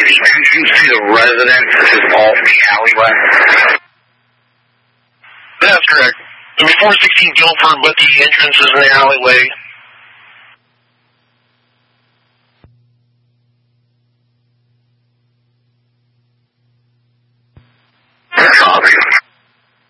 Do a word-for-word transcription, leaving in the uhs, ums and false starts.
the entrance to the residence is off the alleyway? That's correct. Before sixteen Guilford, but the entrance is in the alleyway.